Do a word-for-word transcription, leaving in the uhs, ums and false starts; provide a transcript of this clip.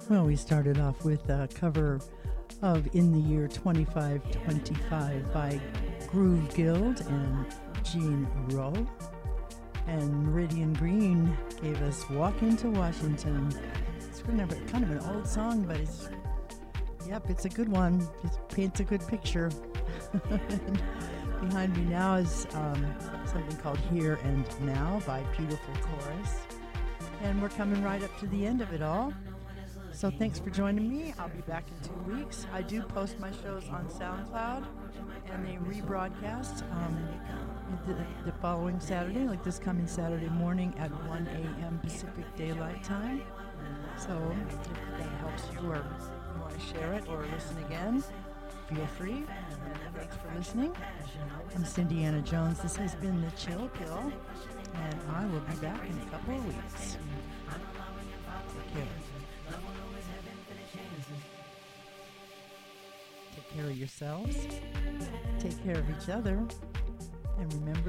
Well, we started off with a cover of In the Year twenty-five twenty-five by Groove Guild and Gene Rowe. And Meridian Green gave us Walk Into Washington. It's kind of, kind of an old song, but it's, yep, it's a good one. It paints a good picture. Behind me now is um, something called Here and Now by Beautiful Chorus. And we're coming right up to the end of it all. So thanks for joining me. I'll be back in two weeks. I do post my shows on SoundCloud, and they rebroadcast um, the, the following Saturday, like this coming Saturday morning at one a.m. Pacific Daylight Time. So if that helps you, or you want to share it or listen again, feel free. Thanks for listening. I'm Cindy Anna Jones. This has been The Chill Pill, and I will be back in a couple of weeks. Take care. Take care of yourselves. Take care of each other. And remember